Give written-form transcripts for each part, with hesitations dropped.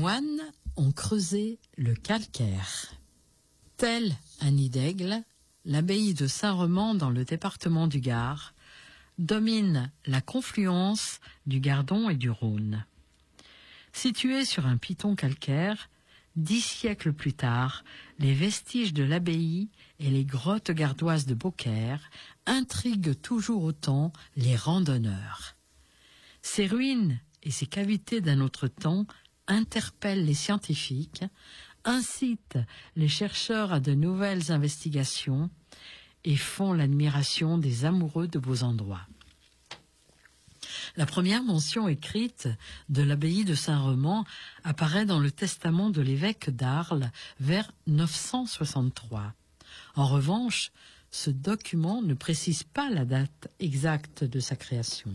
moines ont creusé le calcaire. Tel un nid d'aigle, l'abbaye de Saint-Remand dans le département du Gard domine la confluence du Gardon et du Rhône. Située sur un piton calcaire, 10 siècles plus tard, les vestiges de l'abbaye et les grottes gardoises de Beaucaire intriguent toujours autant les randonneurs. Ces ruines et ces cavités d'un autre temps interpellent les scientifiques, incitent les chercheurs à de nouvelles investigations et font l'admiration des amoureux de beaux endroits. La première mention écrite de l'abbaye de Saint-Remand apparaît dans le testament de l'évêque d'Arles vers 963. En revanche, ce document ne précise pas la date exacte de sa création.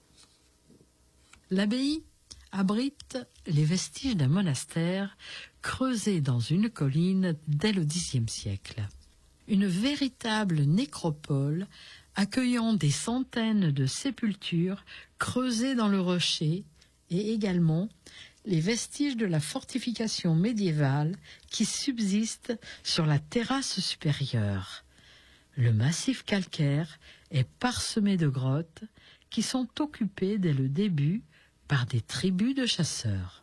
L'abbaye abrite les vestiges d'un monastère creusé dans une colline dès le Xe siècle. Une véritable nécropole accueillant des centaines de sépultures creusées dans le rocher et également les vestiges de la fortification médiévale qui subsistent sur la terrasse supérieure. Le massif calcaire est parsemé de grottes qui sont occupées dès le début par des tribus de chasseurs.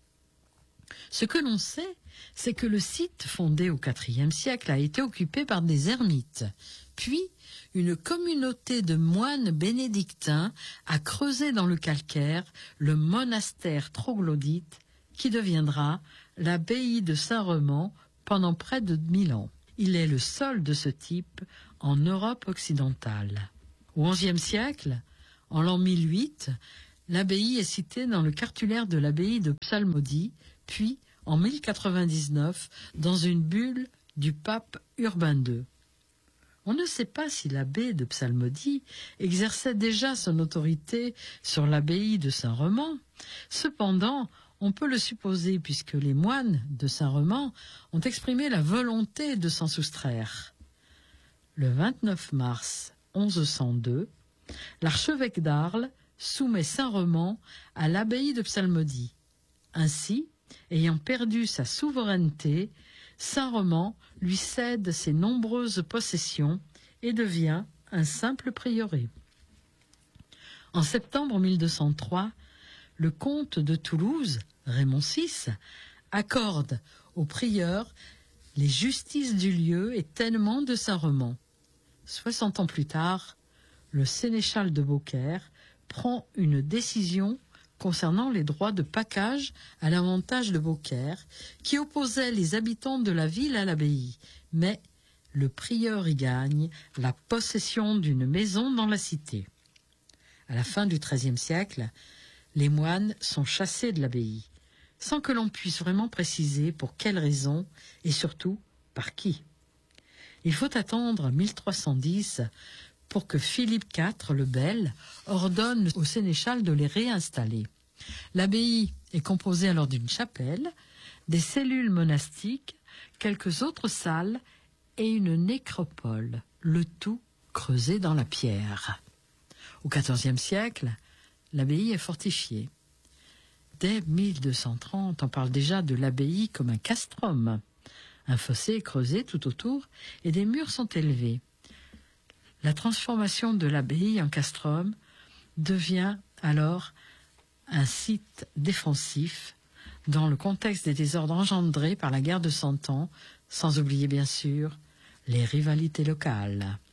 Ce que l'on sait, c'est que le site fondé au IVe siècle a été occupé par des ermites, puis une communauté de moines bénédictins a creusé dans le calcaire le monastère troglodyte qui deviendra l'abbaye de Saint-Remand pendant près de 1000 ans. Il est le seul de ce type en Europe occidentale. Au XIe siècle, en l'an 1008, l'abbaye est citée dans le cartulaire de l'abbaye de Psalmodie, puis en 1099 dans une bulle du pape Urbain II. On ne sait pas si l'abbé de Psalmodie exerçait déjà son autorité sur l'abbaye de Saint-Remand. Cependant, on peut le supposer puisque les moines de Saint-Remand ont exprimé la volonté de s'en soustraire. Le 29 mars 1102, l'archevêque d'Arles soumet Saint-Remand à l'abbaye de Psalmodie. Ainsi, ayant perdu sa souveraineté, Saint-Remand lui cède ses nombreuses possessions et devient un simple prieuré. En septembre 1203, le comte de Toulouse, Raymond VI, accorde au prieur les justices du lieu et tènement de Saint-Remand. 60 ans plus tard, le sénéchal de Beaucaire prend une décision concernant les droits de pacage à l'avantage de Beaucaire, qui opposait les habitants de la ville à l'abbaye. Mais le prieur y gagne la possession d'une maison dans la cité. À la fin du XIIIe siècle, les moines sont chassés de l'abbaye, sans que l'on puisse vraiment préciser pour quelles raisons et surtout par qui. Il faut attendre 1310 pour que Philippe IV le Bel ordonne au sénéchal de les réinstaller. L'abbaye est composée alors d'une chapelle, des cellules monastiques, quelques autres salles et une nécropole, le tout creusé dans la pierre. Au XIVe siècle, l'abbaye est fortifiée. Dès 1230, on parle déjà de l'abbaye comme un castrum. Un fossé est creusé tout autour et des murs sont élevés. La transformation de l'abbaye en castrum devient alors un site défensif dans le contexte des désordres engendrés par la guerre de Cent Ans, sans oublier bien sûr les rivalités locales.